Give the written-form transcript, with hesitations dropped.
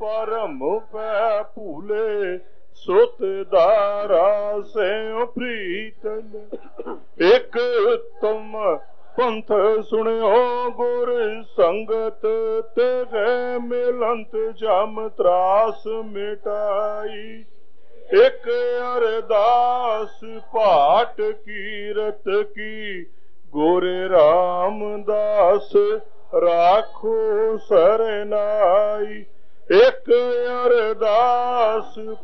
परम पै भूले सुत दारा से प्रीतल एक तुम पंथ सुनियो गुर संगत तेरे मिलंत जम त्रास मिटाई एक अरदास पाठ कीरत की गोरे रामदास राखो सरनाई एक अरदास